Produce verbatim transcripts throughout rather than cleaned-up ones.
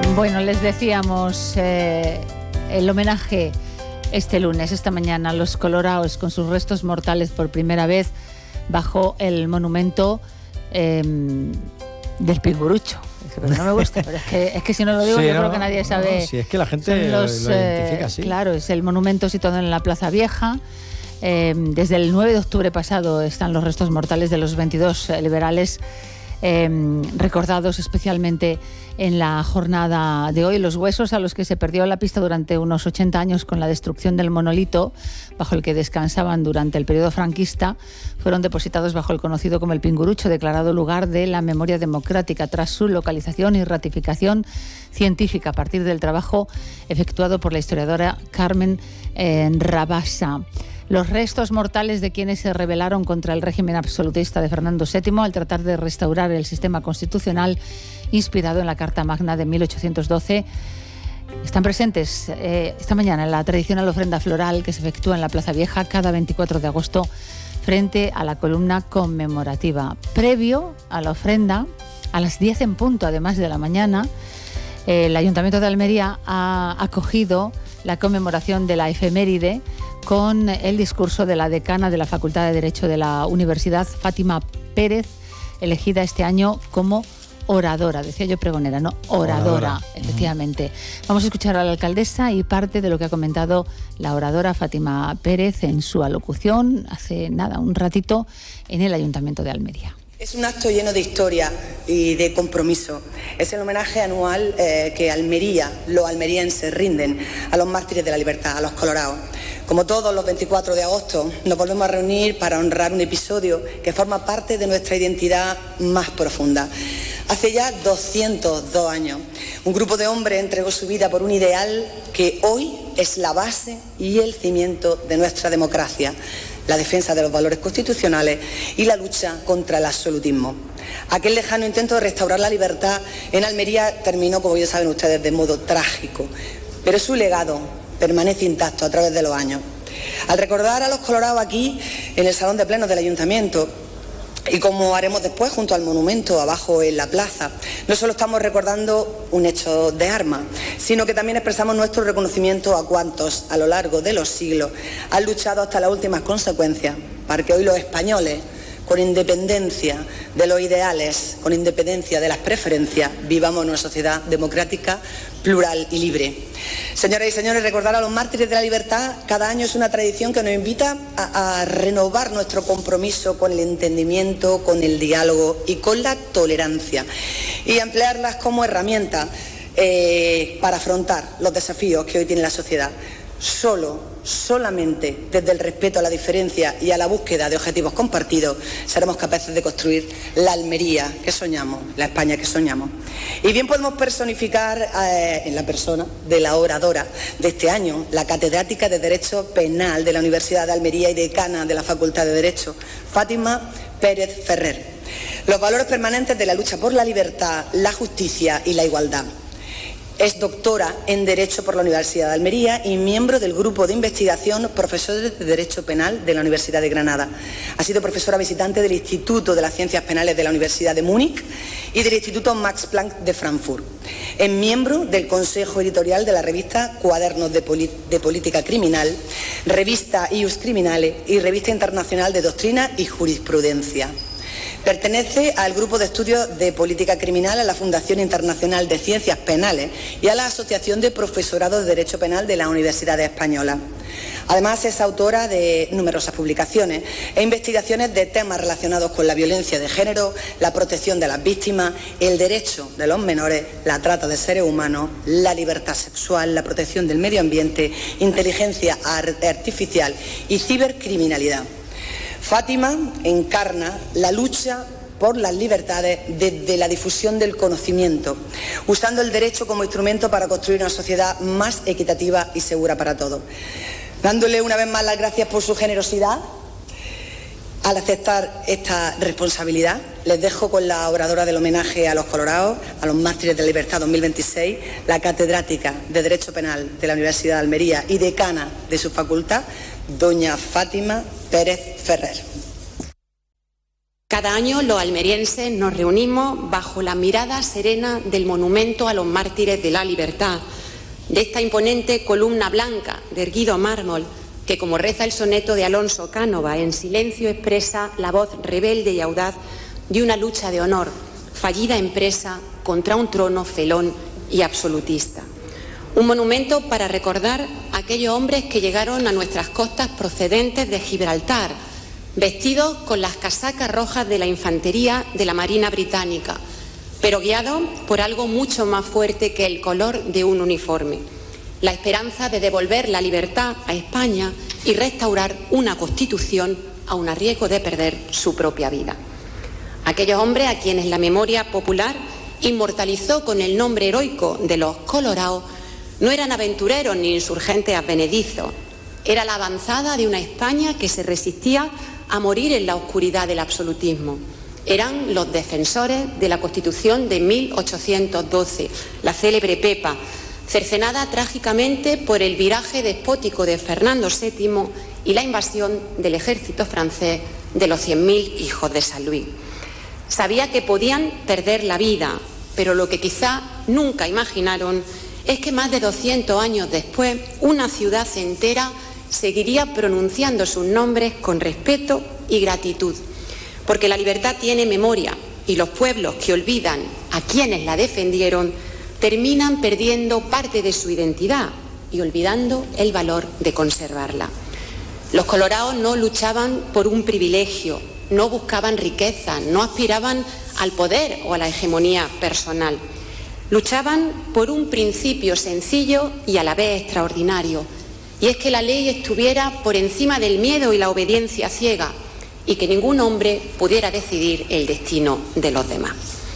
Bueno, les decíamos eh, el homenaje este lunes, esta mañana, a los coloraos con sus restos mortales por primera vez bajo el monumento eh, del Pingurucho. No me gusta, pero es que, es que si no lo digo, sí, yo no, creo que nadie sabe. No, si es que la gente los, lo identifica así. Eh, claro, es el monumento situado en la Plaza Vieja. Eh, desde el nueve de octubre pasado están los restos mortales de los veintidós eh, liberales eh, recordados especialmente en la jornada de hoy. Los huesos a los que se perdió la pista durante unos ochenta años con la destrucción del monolito bajo el que descansaban durante el periodo franquista fueron depositados bajo el conocido como el Pingurucho, declarado lugar de la memoria democrática tras su localización y ratificación científica a partir del trabajo efectuado por la historiadora Carmen eh, Rabasa. Los restos mortales de quienes se rebelaron contra el régimen absolutista de Fernando séptimo al tratar de restaurar el sistema constitucional inspirado en la Carta Magna de mil ochocientos doce están presentes eh, esta mañana en la tradicional ofrenda floral que se efectúa en la Plaza Vieja cada veinticuatro de agosto frente a la columna conmemorativa. Previo a la ofrenda, a las diez en punto, además de la mañana, eh, el Ayuntamiento de Almería ha acogido la conmemoración de la efeméride con el discurso de la decana de la Facultad de Derecho de la Universidad, Fátima Pérez, elegida este año como oradora. Decía yo pregonera, no, oradora, oradora. Efectivamente. Uh-huh. Vamos a escuchar a la alcaldesa y parte de lo que ha comentado la oradora Fátima Pérez en su alocución hace nada, un ratito, en el Ayuntamiento de Almería. Es un acto lleno de historia y de compromiso. Es el homenaje anual eh, que Almería, los almerienses rinden a los mártires de la libertad, a los coloraos. Como todos los veinticuatro de agosto, nos volvemos a reunir para honrar un episodio que forma parte de nuestra identidad más profunda. Hace ya doscientos dos años, un grupo de hombres entregó su vida por un ideal que hoy es la base y el cimiento de nuestra democracia: la defensa de los valores constitucionales y la lucha contra el absolutismo. Aquel lejano intento de restaurar la libertad en Almería terminó, como ya saben ustedes, de modo trágico, pero su legado permanece intacto a través de los años. Al recordar a los colorados aquí, en el Salón de Plenos del Ayuntamiento, y como haremos después junto al monumento abajo en la plaza, no solo estamos recordando un hecho de armas, sino que también expresamos nuestro reconocimiento a cuantos a lo largo de los siglos han luchado hasta las últimas consecuencias para que hoy los españoles, con independencia de los ideales, con independencia de las preferencias, vivamos en una sociedad democrática, plural y libre. Señoras y señores, recordar a los mártires de la libertad cada año es una tradición que nos invita a, a renovar nuestro compromiso con el entendimiento, con el diálogo y con la tolerancia, y emplearlas como herramienta eh, para afrontar los desafíos que hoy tiene la sociedad. Solo Solamente desde el respeto a la diferencia y a la búsqueda de objetivos compartidos seremos capaces de construir la Almería que soñamos, la España que soñamos. Y bien podemos personificar eh, en la persona de la oradora de este año, la catedrática de Derecho Penal de la Universidad de Almería y decana de la Facultad de Derecho, Fátima Pérez Ferrer, los valores permanentes de la lucha por la libertad, la justicia y la igualdad. Es doctora en Derecho por la Universidad de Almería y miembro del grupo de investigación Profesores de Derecho Penal de la Universidad de Granada. Ha sido profesora visitante del Instituto de las Ciencias Penales de la Universidad de Múnich y del Instituto Max Planck de Frankfurt. Es miembro del Consejo Editorial de la revista Cuadernos de, Poli- de Política Criminal, revista Ius Criminale y revista internacional de Doctrina y Jurisprudencia. Pertenece al Grupo de Estudios de Política Criminal, a la Fundación Internacional de Ciencias Penales y a la Asociación de Profesorado de Derecho Penal de la Universidad Española. Además, es autora de numerosas publicaciones e investigaciones de temas relacionados con la violencia de género, la protección de las víctimas, el derecho de los menores, la trata de seres humanos, la libertad sexual, la protección del medio ambiente, inteligencia artificial y cibercriminalidad. Fátima encarna la lucha por las libertades desde la difusión del conocimiento, usando el derecho como instrumento para construir una sociedad más equitativa y segura para todos. Dándole una vez más las gracias por su generosidad al aceptar esta responsabilidad, les dejo con la oradora del homenaje a los colorados, a los mártires de la libertad dos mil veintiséis, la catedrática de Derecho Penal de la Universidad de Almería y decana de su facultad, doña Fátima Pérez Ferrer. Cada año los almerienses nos reunimos bajo la mirada serena del monumento a los mártires de la libertad, de esta imponente columna blanca de erguido mármol que, como reza el soneto de Alonso Cánova, en silencio expresa la voz rebelde y audaz de una lucha de honor, fallida empresa contra un trono felón y absolutista. Un monumento para recordar a aquellos hombres que llegaron a nuestras costas procedentes de Gibraltar, vestidos con las casacas rojas de la infantería de la Marina Británica, pero guiados por algo mucho más fuerte que el color de un uniforme: la esperanza de devolver la libertad a España y restaurar una Constitución aun a riesgo de perder su propia vida. Aquellos hombres a quienes la memoria popular inmortalizó con el nombre heroico de los colorados no eran aventureros ni insurgentes advenedizos. Era la avanzada de una España que se resistía a morir en la oscuridad del absolutismo. Eran los defensores de la Constitución de mil ochocientos doce, la célebre Pepa, cercenada trágicamente por el viraje despótico de Fernando séptimo y la invasión del ejército francés de los cien mil hijos de San Luis. Sabía que podían perder la vida, pero lo que quizá nunca imaginaron es que más de doscientos años después una ciudad entera seguiría pronunciando sus nombres con respeto y gratitud, porque la libertad tiene memoria y los pueblos que olvidan a quienes la defendieron terminan perdiendo parte de su identidad y olvidando el valor de conservarla. Los colorados no luchaban por un privilegio, no buscaban riqueza, no aspiraban al poder o a la hegemonía personal. Luchaban por un principio sencillo y a la vez extraordinario, y es que la ley estuviera por encima del miedo y la obediencia ciega, y que ningún hombre pudiera decidir el destino de los demás.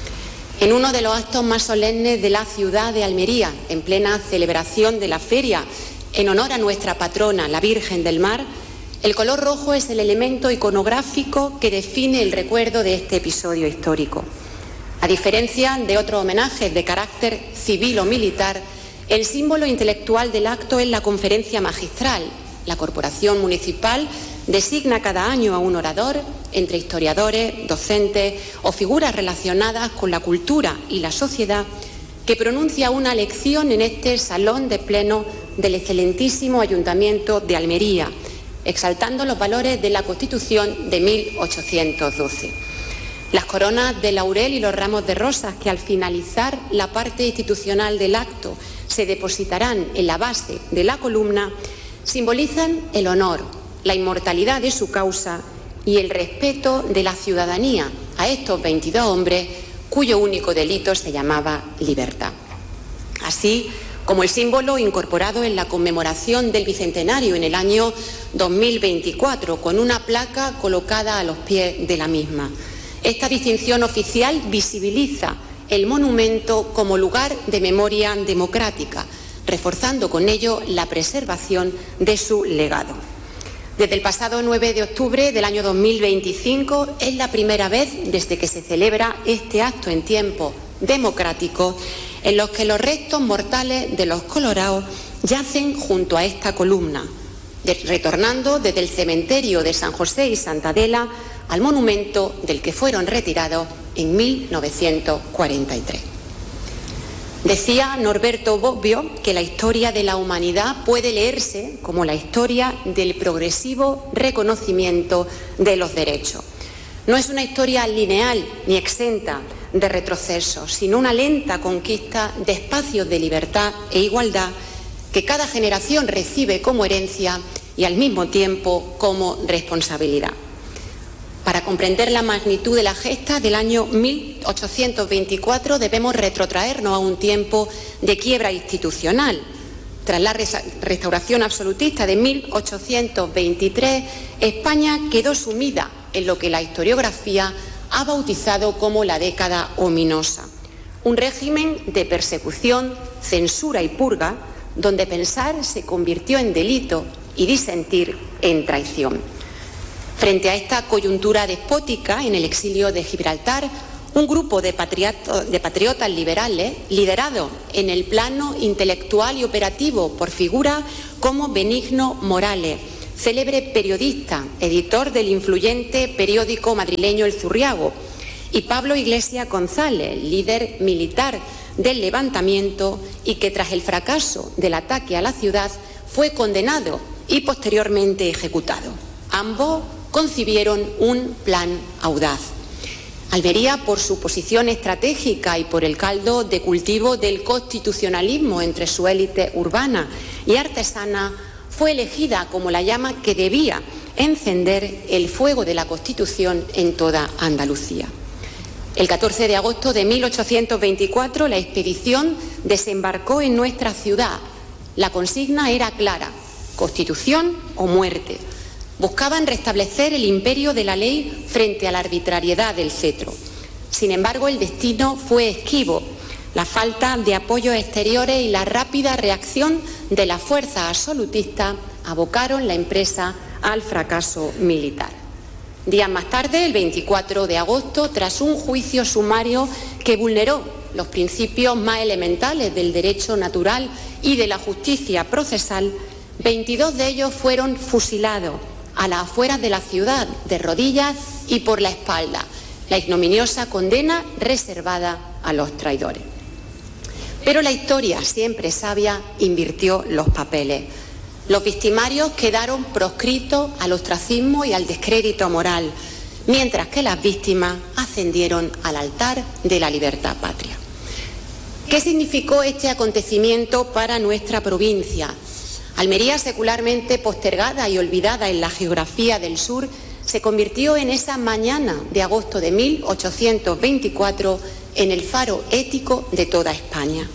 En uno de los actos más solemnes de la ciudad de Almería, en plena celebración de la feria, en honor a nuestra patrona, la Virgen del Mar, el color rojo es el elemento iconográfico que define el recuerdo de este episodio histórico. A diferencia de otros homenajes de carácter civil o militar, el símbolo intelectual del acto es la conferencia magistral. La corporación municipal designa cada año a un orador, entre historiadores, docentes o figuras relacionadas con la cultura y la sociedad, que pronuncia una lección en este salón de pleno del excelentísimo Ayuntamiento de Almería, exaltando los valores de la Constitución de mil ochocientos doce. Las coronas de laurel y los ramos de rosas que al finalizar la parte institucional del acto se depositarán en la base de la columna simbolizan el honor, la inmortalidad de su causa y el respeto de la ciudadanía a estos veintidós hombres cuyo único delito se llamaba libertad. Así como el símbolo incorporado en la conmemoración del Bicentenario en el año dos mil veinticuatro, con una placa colocada a los pies de la misma. Esta distinción oficial visibiliza el monumento como lugar de memoria democrática, reforzando con ello la preservación de su legado. Desde el pasado nueve de octubre del año dos mil veinticinco es la primera vez desde que se celebra este acto en tiempo democrático en los que los restos mortales de los colorados yacen junto a esta columna, de, retornando desde el cementerio de San José y Santa Adela al monumento del que fueron retirados en mil novecientos cuarenta y tres. Decía Norberto Bobbio que la historia de la humanidad puede leerse como la historia del progresivo reconocimiento de los derechos. No es una historia lineal ni exenta de retrocesos, sino una lenta conquista de espacios de libertad e igualdad que cada generación recibe como herencia y al mismo tiempo como responsabilidad. Para comprender la magnitud de la gesta del año mil ochocientos veinticuatro debemos retrotraernos a un tiempo de quiebra institucional. Tras la restauración absolutista de mil ochocientos veintitrés, España quedó sumida en lo que la historiografía ha bautizado como la década ominosa. Un régimen de persecución, censura y purga, donde pensar se convirtió en delito y disentir en traición. Frente a esta coyuntura despótica en el exilio de Gibraltar, un grupo de, de patriotas liberales, liderado en el plano intelectual y operativo por figuras como Benigno Morales, célebre periodista, editor del influyente periódico madrileño El Zurriago, y Pablo Iglesias González, líder militar del levantamiento y que tras el fracaso del ataque a la ciudad fue condenado y posteriormente ejecutado. Ambos concibieron un plan audaz. Almería, por su posición estratégica y por el caldo de cultivo del constitucionalismo entre su élite urbana y artesana, fue elegida como la llama que debía encender el fuego de la Constitución en toda Andalucía. El catorce de agosto de mil ochocientos veinticuatro, la expedición desembarcó en nuestra ciudad. La consigna era clara: Constitución o muerte. Buscaban restablecer el imperio de la ley frente a la arbitrariedad del cetro. Sin embargo, el destino fue esquivo. La falta de apoyos exteriores y la rápida reacción de las fuerzas absolutistas abocaron la empresa al fracaso militar. Días más tarde, el veinticuatro de agosto, tras un juicio sumario que vulneró los principios más elementales del derecho natural y de la justicia procesal, veintidós de ellos fueron fusilados a las afueras de la ciudad, de rodillas y por la espalda, la ignominiosa condena reservada a los traidores. Pero la historia, siempre sabia, invirtió los papeles. Los victimarios quedaron proscritos al ostracismo y al descrédito moral, mientras que las víctimas ascendieron al altar de la libertad patria. ¿Qué significó este acontecimiento para nuestra provincia? Almería, secularmente postergada y olvidada en la geografía del sur, se convirtió en esa mañana de agosto de mil ochocientos veinticuatro en el faro ético de toda España.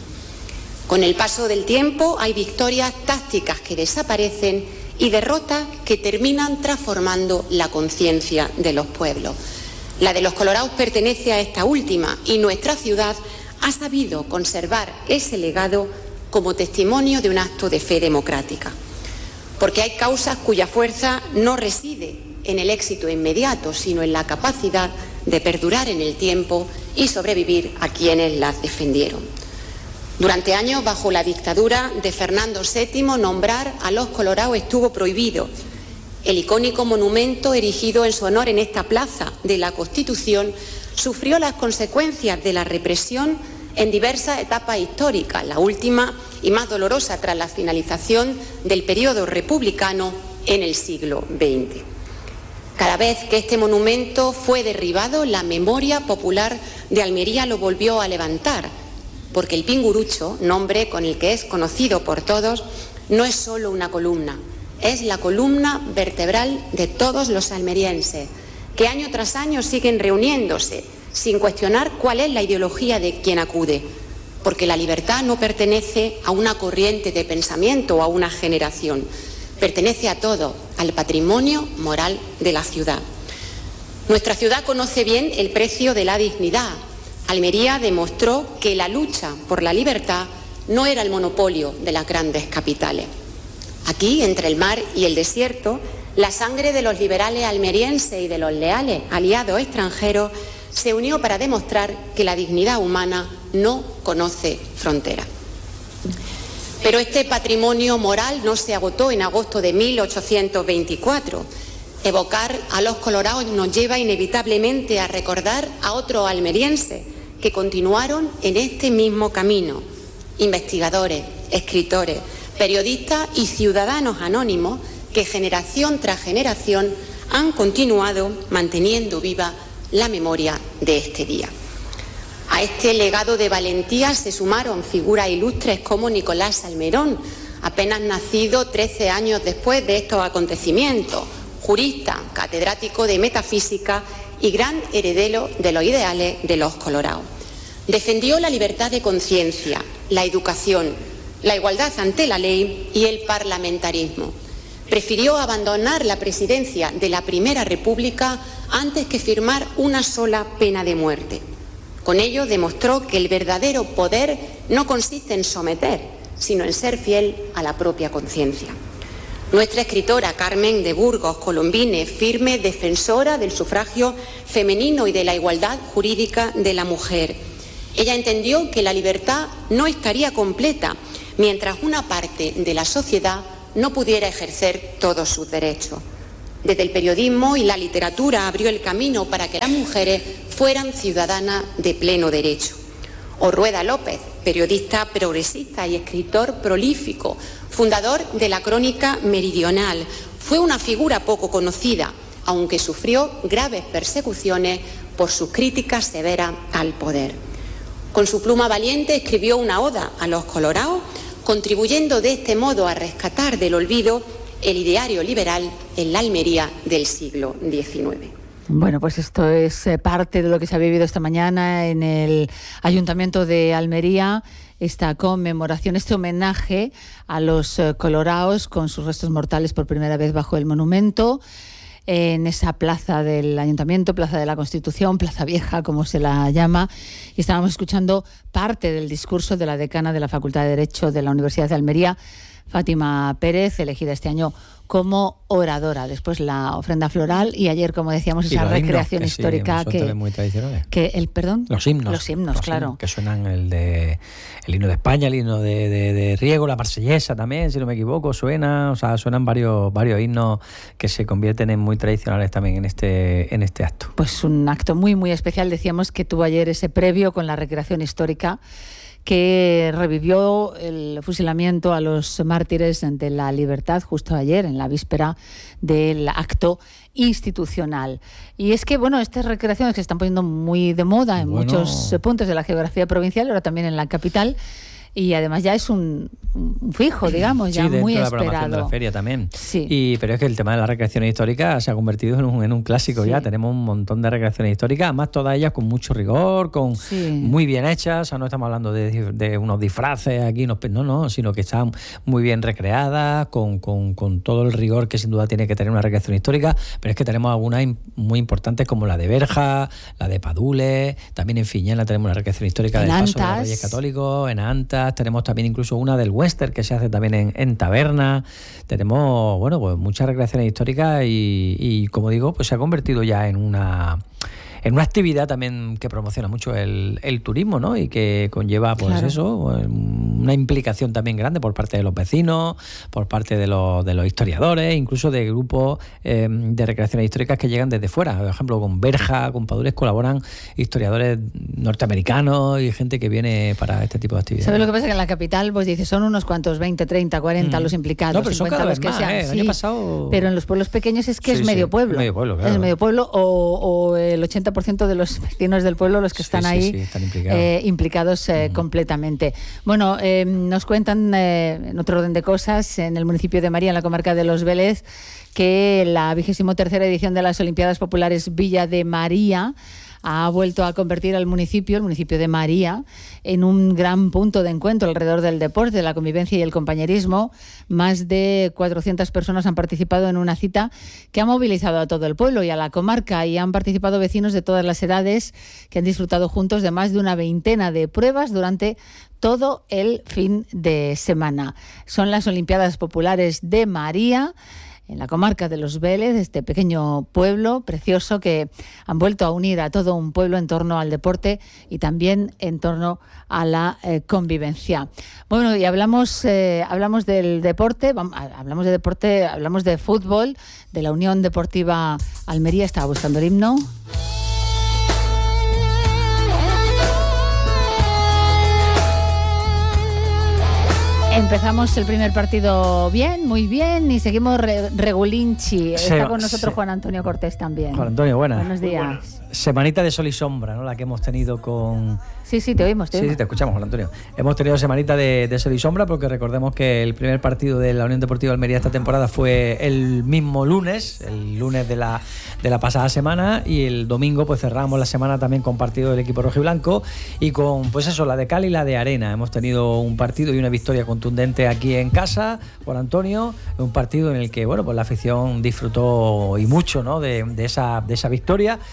Con el paso del tiempo hay victorias tácticas que desaparecen y derrotas que terminan transformando la conciencia de los pueblos. La de los colorados pertenece a esta última y nuestra ciudad ha sabido conservar ese legado como testimonio de un acto de fe democrática. Porque hay causas cuya fuerza no reside en el éxito inmediato, sino en la capacidad de perdurar en el tiempo y sobrevivir a quienes las defendieron. Durante años, bajo la dictadura de Fernando séptimo, nombrar a los colorados estuvo prohibido. El icónico monumento erigido en su honor en esta plaza de la Constitución sufrió las consecuencias de la represión en diversas etapas históricas, la última y más dolorosa tras la finalización del periodo republicano en el siglo veinte. Cada vez que este monumento fue derribado, la memoria popular de Almería lo volvió a levantar, porque el Pingurucho, nombre con el que es conocido por todos, no es solo una columna, es la columna vertebral de todos los almerienses, que año tras año siguen reuniéndose, sin cuestionar cuál es la ideología de quien acude, porque la libertad no pertenece a una corriente de pensamiento o a una generación, pertenece a todo, al patrimonio moral de la ciudad. Nuestra ciudad conoce bien el precio de la dignidad. Almería demostró que la lucha por la libertad no era el monopolio de las grandes capitales. Aquí, entre el mar y el desierto, la sangre de los liberales almerienses y de los leales aliados extranjeros se unió para demostrar que la dignidad humana no conoce fronteras. Pero este patrimonio moral no se agotó en agosto de mil ochocientos veinticuatro. Evocar a los colorados nos lleva inevitablemente a recordar a otros almerienses que continuaron en este mismo camino. Investigadores, escritores, periodistas y ciudadanos anónimos que generación tras generación han continuado manteniendo viva la memoria de este día. A este legado de valentía se sumaron figuras ilustres como Nicolás Salmerón, apenas nacido trece años después de estos acontecimientos, jurista, catedrático de metafísica y gran heredero de los ideales de los colorados. Defendió la libertad de conciencia, la educación, la igualdad ante la ley y el parlamentarismo. Prefirió abandonar la presidencia de la Primera República antes que firmar una sola pena de muerte. Con ello demostró que el verdadero poder no consiste en someter, sino en ser fiel a la propia conciencia. Nuestra escritora Carmen de Burgos Colombine, firme defensora del sufragio femenino y de la igualdad jurídica de la mujer. Ella entendió que la libertad no estaría completa mientras una parte de la sociedad no pudiera ejercer todos sus derechos. Desde el periodismo y la literatura abrió el camino para que las mujeres fueran ciudadanas de pleno derecho. O Rueda López, periodista progresista y escritor prolífico, fundador de la Crónica Meridional, fue una figura poco conocida, aunque sufrió graves persecuciones por sus críticas severas al poder. Con su pluma valiente escribió una oda a los colorados, contribuyendo de este modo a rescatar del olvido el ideario liberal en la Almería del siglo diecinueve. Bueno, pues esto es parte de lo que se ha vivido esta mañana en el Ayuntamiento de Almería, esta conmemoración, este homenaje a los coloraos con sus restos mortales por primera vez bajo el monumento, en esa plaza del Ayuntamiento, Plaza de la Constitución, Plaza Vieja, como se la llama, y estábamos escuchando parte del discurso de la decana de la Facultad de Derecho de la Universidad de Almería, Fátima Pérez, elegida este año como oradora. Después la ofrenda floral y ayer, como decíamos, esa recreación himnos, que histórica sí, que, muy tradicionales. que el perdón los himnos los himnos los claro himnos que suenan, el de el himno de España, el himno de, de, de Riego, la marsellesa también, si no me equivoco, suena, o sea, suenan varios varios himnos que se convierten en muy tradicionales también en este en este acto. Pues un acto muy muy especial. Decíamos que tuvo ayer ese previo con la recreación histórica que revivió el fusilamiento a los mártires de la libertad justo ayer, en la víspera del acto institucional. Y es que, bueno, estas recreaciones que se están poniendo muy de moda en bueno. muchos puntos de la geografía provincial, ahora también en la capital, y además ya es un, un fijo, digamos, ya sí, muy de la esperado. Programación de la feria también. Sí. Y, pero es que el tema de las recreaciones históricas se ha convertido en un, en un clásico sí. ya. Tenemos un montón de recreaciones históricas, además todas ellas con mucho rigor, con sí. muy bien hechas. O sea, no estamos hablando de, de unos disfraces aquí, no, no, sino que están muy bien recreadas, con, con, con todo el rigor que sin duda tiene que tener una recreación histórica. Pero es que tenemos algunas muy importantes como la de Berja, la de Padule, también en Fiñena tenemos una recreación histórica del Paso de los Reyes Católicos, en Antas. Tenemos también incluso una del Western que se hace también en, en Taberna. Tenemos, bueno, pues muchas recreaciones históricas y, y, como digo, pues se ha convertido ya en una en una actividad también que promociona mucho el, el turismo, ¿no? Y que conlleva, pues claro. eso, una implicación también grande por parte de los vecinos, por parte de los, de los historiadores, incluso de grupos eh, de recreaciones históricas que llegan desde fuera. Por ejemplo, con Berja, con Padures colaboran historiadores norteamericanos y gente que viene para este tipo de actividades. ¿Sabes lo que pasa? Que en la capital, pues dices, son unos cuantos, veinte, treinta, cuarenta mm. los implicados. No, pero son cada vez que más, sean. ¿eh? El sí, año pasado... Pero en los pueblos pequeños es que sí, es medio sí, pueblo. medio pueblo, claro. Es medio pueblo o, o el ochenta por ciento de los vecinos del pueblo los que están sí, ahí sí, sí, están implicados, eh, implicados eh, uh-huh. completamente. Bueno, eh, nos cuentan eh, en otro orden de cosas, en el municipio de María, en la comarca de Los Vélez, que la vigésimo tercera edición de las Olimpiadas Populares Villa de María ha vuelto a convertir al municipio, el municipio de María, en un gran punto de encuentro alrededor del deporte, la convivencia y el compañerismo. Más de cuatrocientas personas han participado en una cita que ha movilizado a todo el pueblo y a la comarca, y han participado vecinos de todas las edades que han disfrutado juntos de más de una veintena de pruebas durante todo el fin de semana. Son las Olimpiadas Populares de María, en la comarca de Los Vélez, este pequeño pueblo precioso que han vuelto a unir a todo un pueblo en torno al deporte y también en torno a la eh, convivencia. Bueno, y hablamos eh, hablamos del deporte, vamos, hablamos de deporte, hablamos de fútbol, de la Unión Deportiva Almería. Estaba buscando el himno. Empezamos el primer partido bien, muy bien, y seguimos re- regulinchi. Se, Está con nosotros se, Juan Antonio Cortés también. Juan Antonio, buenas. Buenos días. Buenas. Semanita de sol y sombra, ¿no? La que hemos tenido con... Sí, sí, te oímos, te sí, oímos. Sí, te escuchamos, Juan Antonio. Hemos tenido semanita de, de sol y sombra porque recordemos que el primer partido de la Unión Deportiva Almería esta temporada fue el mismo lunes, el lunes de la, de la pasada semana, y el domingo pues cerramos la semana también con partido del equipo rojiblanco y con, pues eso, la de cal y la de arena. Hemos tenido un partido y una victoria contundente aquí en casa, Juan Antonio, un partido en el que, bueno, pues la afición disfrutó y mucho, ¿no? de, de, esa, de esa victoria, pero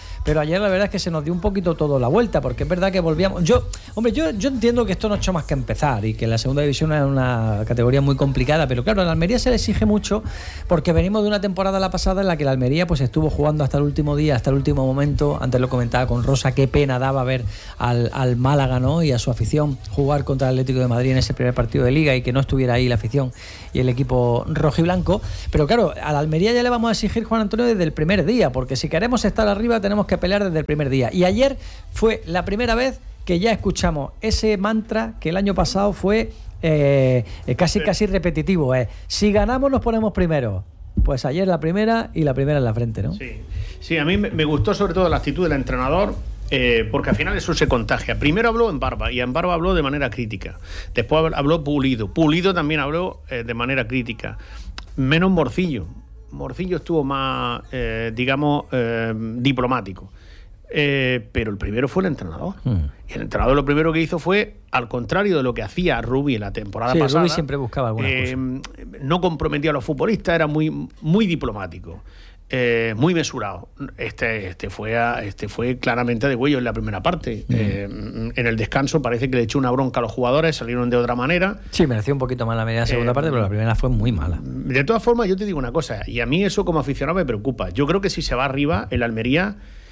ayer la verdad es que se nos dio un poquito todo la vuelta, porque es verdad que volvíamos... Yo, hombre, yo, yo entiendo que esto no ha hecho más que empezar y que la segunda división es una categoría muy complicada, pero claro, a la Almería se le exige mucho porque venimos de una temporada la pasada en la que la Almería pues estuvo jugando hasta el último día, hasta el último momento. Antes lo comentaba con Rosa, qué pena daba ver al, al Málaga, ¿no?, y a su afición jugar contra el Atlético de Madrid en ese primer partido de Liga y que no estuviera ahí la afición y el equipo rojiblanco. Pero claro, a la Almería ya le vamos a exigir, Juan Antonio, desde el primer día, porque si queremos estar arriba tenemos que pelear desde el primer día. Y ayer fue la primera vez que ya escuchamos ese mantra que el año pasado fue eh, casi casi repetitivo. Eh. Si ganamos nos ponemos primero. Pues ayer la primera y la primera en la frente, ¿no? Sí, sí, a mí me gustó sobre todo la actitud del entrenador, eh, porque al final eso se contagia. Primero habló en Barba, y en Barba habló de manera crítica. Después habló Pulido. Pulido también habló eh, de manera crítica. Menos Morcillo. Morcillo estuvo más, eh, digamos, eh, diplomático. Eh, pero el primero fue el entrenador. Mm. Y el entrenador lo primero que hizo fue, al contrario de lo que hacía Rubi en la temporada sí, pasada, Rubi siempre buscaba alguna eh, cosa. No comprometía a los futbolistas, era muy, muy diplomático, eh, muy mesurado. Este, este, fue a, este fue claramente de cuello en la primera parte. Mm. Eh, en el descanso parece que le echó una bronca a los jugadores, salieron de otra manera. Sí, mereció un poquito más la media segunda eh, parte, pero la primera fue muy mala. De todas formas, yo te digo una cosa, y a mí eso como aficionado me preocupa. Yo creo que si se va arriba, el Almería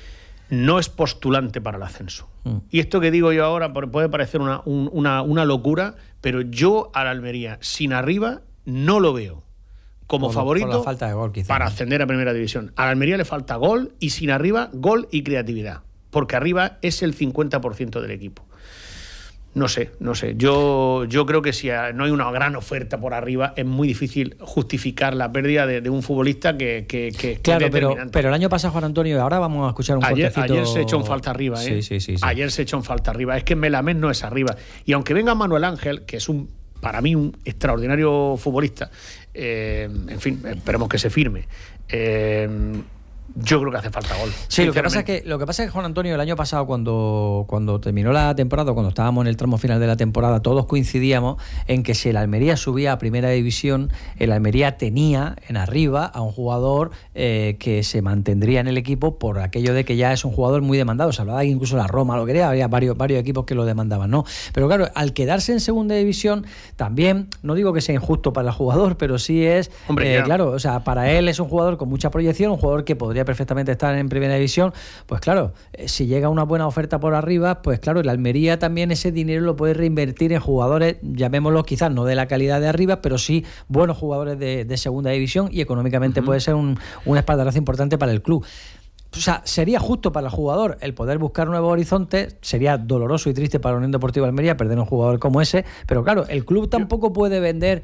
no es postulante para el ascenso. Mm. Y esto que digo yo ahora puede parecer una, un, una, una locura, pero yo a la Almería sin arriba no lo veo como por, favorito por la falta de gol, quizá, para ascender a primera división. A la Almería le falta gol, y sin arriba gol y creatividad, porque arriba es el cincuenta por ciento del equipo. No sé, no sé. Yo, yo creo que si no hay una gran oferta por arriba, es muy difícil justificar la pérdida de, de un futbolista que, que, que claro, pero, pero el año pasado, Juan Antonio, ahora vamos a escuchar un ayer, cortecito. Ayer se echó en falta arriba, ¿eh? Sí, sí, sí, sí. Ayer se echó en falta arriba. Es que Melamés no es arriba. Y aunque venga Manuel Ángel, que es un para mí un extraordinario futbolista, eh, en fin, esperemos que se firme. Eh, Yo creo que hace falta gol. Sí, lo que pasa es que lo que pasa es que Juan Antonio, el año pasado cuando, cuando terminó la temporada, cuando estábamos en el tramo final de la temporada, todos coincidíamos en que si el Almería subía a primera división, el Almería tenía en arriba a un jugador eh, que se mantendría en el equipo por aquello de que ya es un jugador muy demandado. Se hablaba incluso la Roma, lo quería, había varios, varios equipos que lo demandaban, ¿no? Pero claro, al quedarse en segunda división, también, no digo que sea injusto para el jugador, pero sí es, Hombre, eh, claro, o sea, para él es un jugador con mucha proyección, un jugador que podría perfectamente estar en primera división. Pues claro, eh, si llega una buena oferta por arriba, pues claro, el Almería también ese dinero lo puede reinvertir en jugadores, llamémoslos quizás no de la calidad de arriba, pero sí buenos jugadores de, de segunda división, y económicamente uh-huh. puede ser un, un espaldarazo importante para el club. O sea, sería justo para el jugador el poder buscar nuevos horizontes, sería doloroso y triste para la Unión Deportiva Almería perder un jugador como ese, pero claro, el club tampoco puede vender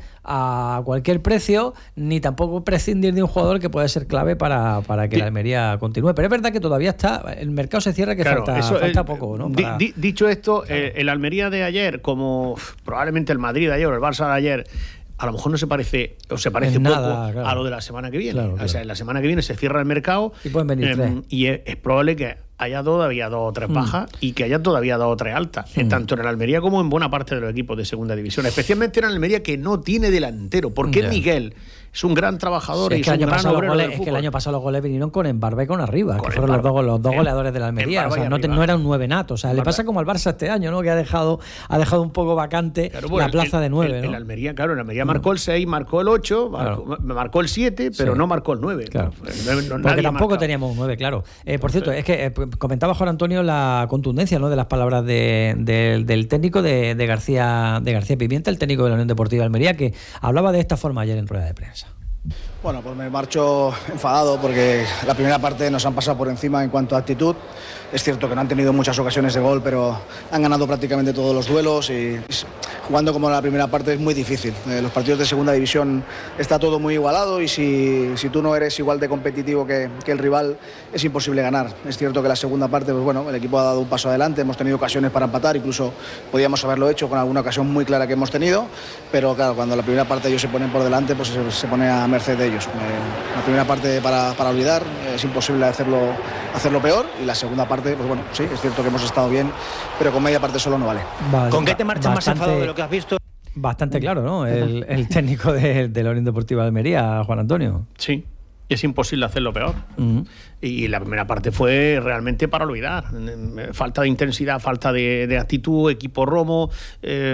a cualquier precio, ni tampoco prescindir de un jugador que puede ser clave para, para que la Almería continúe. Pero es verdad que todavía está, el mercado se cierra, que claro, falta, eso, falta eh, poco, ¿no? Para... Di, dicho esto, claro. eh, el Almería de ayer, como probablemente el Madrid de ayer o el Barça de ayer, a lo mejor no se parece o se parece en poco nada, claro. a lo de la semana que viene. Claro, claro. O sea, en la semana que viene se cierra el mercado y pueden venir eh, tres. Y es, es probable que haya todavía dos o tres mm. bajas y que haya todavía dos o tres altas, mm. tanto en el Almería como en buena parte de los equipos de segunda división, especialmente en el Almería, que no tiene delantero, porque yeah. Miguel es un gran trabajador, sí, y es, es un gran obrero del fútbol. Es que el año pasado los goles vinieron con Embarba y con Arriba, con que fueron los dos, los dos goleadores de la Almería. O sea, no, te, no era un nueve nato. O sea, Embarba. Le pasa como al Barça este año, ¿no? Que ha dejado, ha dejado un poco vacante claro, bueno, la plaza el, de nueve. El, ¿no? el Almería, claro, el Almería marcó el seis, marcó el ocho, marcó, claro. marcó el siete, pero sí. no marcó el nueve. Claro. No, no, porque tampoco teníamos un nueve, claro. Eh, por cierto, sí. es que eh, comentaba Juan Antonio la contundencia, ¿no?, de las palabras de, de, del técnico de, de García de García Pimienta, el técnico de la Unión Deportiva Almería, que hablaba de esta forma ayer en rueda de prensa. Bueno, pues me marcho enfadado porque la primera parte nos han pasado por encima en cuanto a actitud. Es cierto que no han tenido muchas ocasiones de gol, pero han ganado prácticamente todos los duelos y jugando como la primera parte es muy difícil. Eh, los partidos de segunda división está todo muy igualado y si, si tú no eres igual de competitivo que, que el rival es imposible ganar. Es cierto que la segunda parte, pues bueno, el equipo ha dado un paso adelante, hemos tenido ocasiones para empatar, incluso podíamos haberlo hecho con alguna ocasión muy clara que hemos tenido, pero claro, cuando la primera parte ellos se ponen por delante, pues se, se pone a merced de ellos. Eh, la primera parte para, para olvidar, eh, es imposible hacerlo, hacerlo peor, y la segunda parte, pues bueno, sí, es cierto que hemos estado bien, pero con media parte solo no vale. vale ¿Con qué te marchas más enfadado de lo que has visto? Bastante claro, ¿no? El, el técnico de, de la Unión Deportiva de Almería, Juan Antonio. Sí. Es imposible hacerlo peor. Uh-huh. Y la primera parte fue realmente para olvidar. Falta de intensidad, falta de, de actitud, equipo romo. Eh,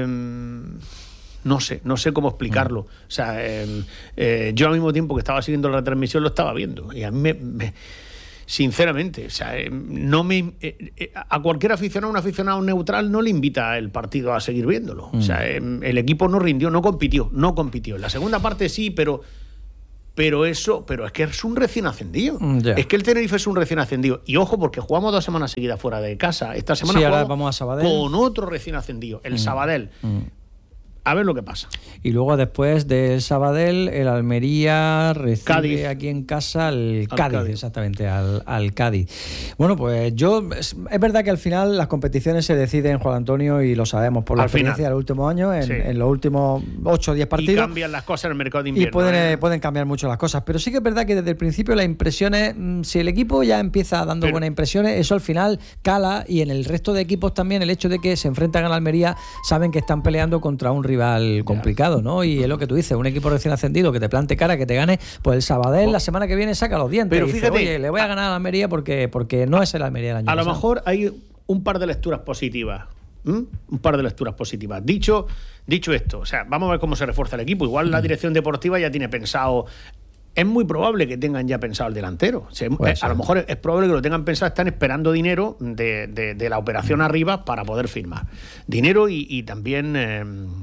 no sé, no sé cómo explicarlo. Uh-huh. O sea, eh, eh, yo al mismo tiempo que estaba siguiendo la retransmisión lo estaba viendo. Y a mí me... me sinceramente, o sea, eh, no me eh, eh, a cualquier aficionado, un aficionado neutral no le invita el partido a seguir viéndolo. Uh-huh. O sea, eh, el equipo no rindió, no compitió, no compitió. En la segunda parte sí, pero... Pero eso, pero es que es un recién ascendido. Yeah. Es que el Tenerife es un recién ascendido. Y ojo, porque jugamos dos semanas seguidas fuera de casa. Esta semana sí, ahora jugamos vamos a Sabadell con otro recién ascendido, el mm. Sabadell. Mm. A ver lo que pasa. Y luego después del Sabadell, el Almería recibe Cádiz. aquí en casa al, al Cádiz, Cádiz, exactamente, al, al Cádiz. Bueno, pues yo, es, es verdad que al final las competiciones se deciden, Juan Antonio, y lo sabemos por la al experiencia final. de los últimos años, en, sí. en los últimos ocho o diez partidos. Y cambian las cosas en el mercado de invierno. Y pueden, ¿eh? pueden cambiar mucho las cosas. Pero sí que es verdad que desde el principio las impresiones, si el equipo ya empieza dando pero, buenas impresiones, eso al final cala, y en el resto de equipos también el hecho de que se enfrentan a la Almería, saben que están peleando contra un rival complicado. ¿no? Y es lo que tú dices, un equipo recién ascendido que te plante cara, que te gane, pues el Sabadell oh. la semana que viene saca los dientes. Pero y fíjate, dice, oye, le voy a ganar a la Almería porque, porque no es el Almería del año A pasado. lo mejor hay un par de lecturas positivas. ¿Mm? Un par de lecturas positivas. Dicho, dicho esto, o sea, vamos a ver cómo se refuerza el equipo. Igual mm. la dirección deportiva ya tiene pensado. Es muy probable que tengan ya pensado el delantero. O sea, eh, a lo mejor es probable que lo tengan pensado, están esperando dinero de, de, de la operación mm. arriba para poder firmar. Dinero y, y también eh,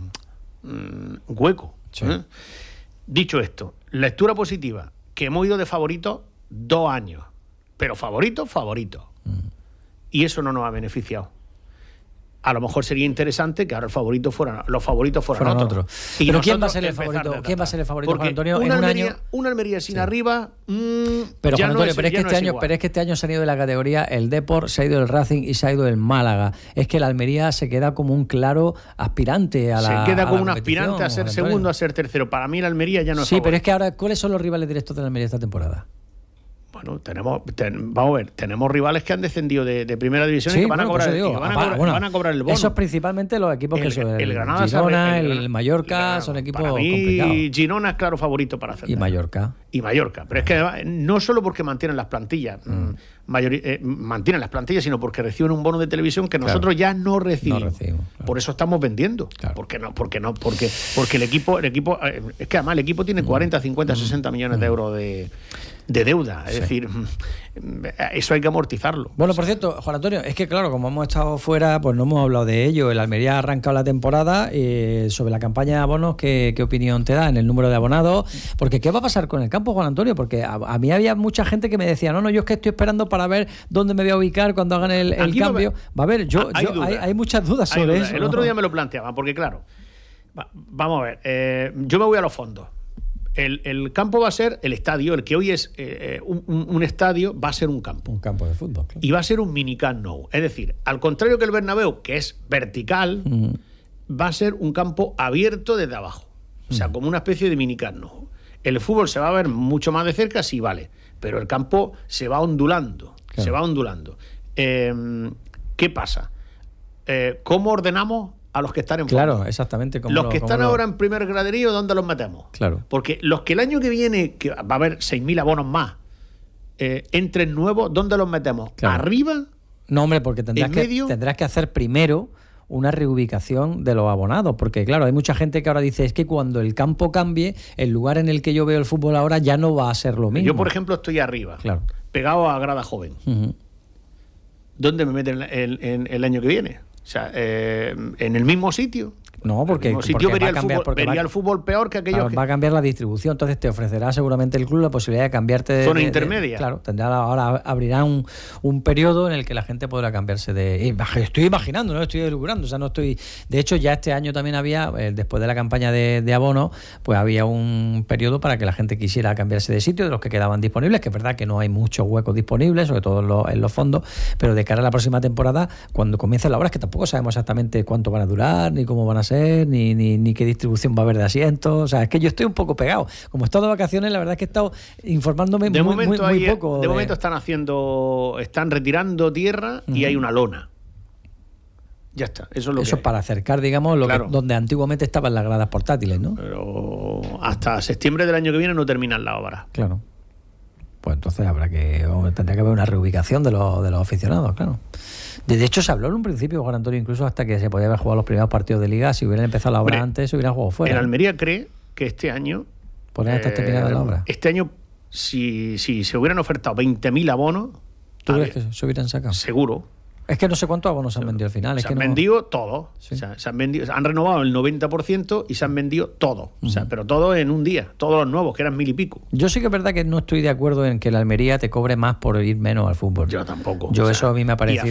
mm, hueco. Sí. ¿eh? Dicho esto, lectura positiva, que hemos ido de favorito dos años. Pero favorito, favorito. Mm. Y eso no nos ha beneficiado. A lo mejor sería interesante que ahora el favorito fueran, los favoritos fueran, fueran otros. Otro. Y pero ¿quién va a ser el favorito? ¿Quién va a ser el favorito, Juan Antonio? Una en un Almería, año. Una Almería sin sí. arriba. Mmm, pero Juan Antonio, no es, pero, es que este no año, pero es que este año se han ido de la categoría el Depor, se ha ido el Racing y se ha ido el Málaga. Es que la Almería se queda como un claro aspirante a la. Se queda como un aspirante a ser segundo, a ser tercero. Para mí la Almería ya no es Sí, favorito. pero es que ahora, ¿cuáles son los rivales directos de la Almería esta temporada? Bueno, tenemos, ten, vamos a ver, tenemos rivales que han descendido de, de primera división sí, y que van, bueno, a cobrar, digo, y van, a cobrar, bueno, van a cobrar el bono. Esos principalmente los equipos el, que son el, el Granada, Girona, el, el Mallorca, el, son equipos para mí, complicados. Girona es claro favorito para hacer. Y Mallorca. Y Mallorca. Pero es que no solo porque mantienen las plantillas, mm. mayor, eh, mantienen las plantillas, sino porque reciben un bono de televisión que nosotros claro. ya no recibimos. No recibimos claro. Por eso estamos vendiendo. Claro. Porque no, porque no, porque, porque el equipo, el equipo, eh, es que además el equipo tiene cuarenta, cincuenta, sesenta millones de euros de. de deuda, es sí. decir, eso hay que amortizarlo. Bueno, o sea, por cierto, Juan Antonio, es que claro, como hemos estado fuera, pues no hemos hablado de ello. El Almería ha arrancado la temporada eh, sobre la campaña de abonos. ¿qué, ¿Qué opinión te da en el número de abonados? Porque ¿qué va a pasar con el campo, Juan Antonio? Porque a, a mí había mucha gente que me decía, no, no, yo es que estoy esperando para ver dónde me voy a ubicar cuando hagan el, el cambio. Va, va a haber, yo, hay, yo hay, hay muchas dudas sobre duda. eso. El ¿no? otro día me lo planteaban, porque claro, va, vamos a ver, eh, yo me voy a los fondos. El, el campo va a ser el estadio, el que hoy es eh, un, un estadio, va a ser un campo. Un campo de fútbol, claro. Y va a ser un mini Camp Nou. Es decir, al contrario que el Bernabéu, que es vertical, uh-huh. va a ser un campo abierto desde abajo. O sea, uh-huh. como una especie de mini Camp Nou. El fútbol se va a ver mucho más de cerca, sí, vale. Pero el campo se va ondulando. Claro. Se va ondulando. Eh, ¿Qué pasa? Eh, ¿Cómo ordenamos a los que están en fondo? Claro, exactamente. Como los lo, que están lo... ahora en primer graderío, ¿dónde los metemos? Claro. Porque los que el año que viene, que va a haber seis mil abonos más, eh, entren nuevos, ¿dónde los metemos? Claro. ¿Arriba? No, hombre, porque tendrás que, medio? tendrás que hacer primero una reubicación de los abonados, porque claro, hay mucha gente que ahora dice, es que cuando el campo cambie, el lugar en el que yo veo el fútbol ahora ya no va a ser lo mismo. Yo, por ejemplo, estoy arriba, claro. pegado a grada joven. Uh-huh. ¿Dónde me meten el, el, el año que viene? O sea, eh, ¿en el mismo sitio? No, porque, el sitio porque vería, va a cambiar, el, fútbol, vería va, el fútbol peor que aquellos va, que... va a cambiar la distribución, entonces te ofrecerá seguramente el club la posibilidad de cambiarte de... Zona de, intermedia. De, claro, tendrá ahora abrirá un, un periodo en el que la gente podrá cambiarse de... Estoy imaginando, no estoy elucubrando, o sea, no estoy... De hecho, ya este año también había, eh, después de la campaña de, de abono, pues había un periodo para que la gente quisiera cambiarse de sitio, de los que quedaban disponibles, que es verdad que no hay muchos huecos disponibles, sobre todo en los, en los fondos, pero de cara a la próxima temporada, cuando comiencen las obras, que tampoco sabemos exactamente cuánto van a durar, ni cómo van a ser, ni, ni, ni qué distribución va a haber de asientos. O sea, es que yo estoy un poco pegado. Como he estado de vacaciones, la verdad es que he estado informándome de muy, momento muy, muy hay, poco. De, de momento están haciendo, están retirando tierra uh-huh. y hay una lona. Ya está, eso es lo eso que es para acercar, digamos, lo claro. que, donde antiguamente estaban las gradas portátiles, ¿no? Pero hasta septiembre del año que viene no terminan la obra. Claro. Pues entonces habrá que tendrá que haber una reubicación de los, de los aficionados, claro. De hecho, se habló en un principio, Juan Antonio, incluso hasta que se podía haber jugado los primeros partidos de Liga. Si hubieran empezado la obra Hombre, antes, se hubieran jugado fuera. En Almería cree que este año... ¿Podrían estar eh, terminada la obra? Este año, si, si se hubieran ofertado veinte mil abonos... ¿Tú crees que se hubieran sacado? Seguro. Es que no sé cuántos abonos se han vendido al final. Se es han que no... vendido todo. Sí. O sea, se han, vendido, han renovado el noventa por ciento y se han vendido todo. Uh-huh. O sea, pero todo en un día. Todos los nuevos, que eran mil y pico. Yo sí que es verdad que no estoy de acuerdo en que la Almería te cobre más por ir menos al fútbol. Yo tampoco. Yo o sea, eso a mí me ha parecido...